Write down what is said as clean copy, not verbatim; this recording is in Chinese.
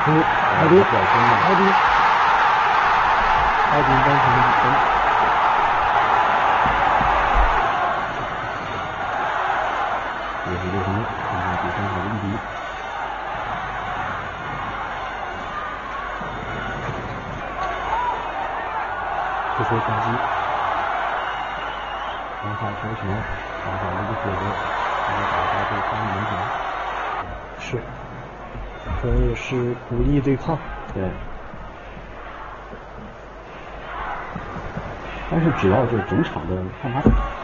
艾迪，当成了比分。 66分，现在比分是0比1。这波反击，往下球球，往下一个节奏，然后打到对方门前。 是，这也是鼓励对抗。 对。但是只要这整场的看法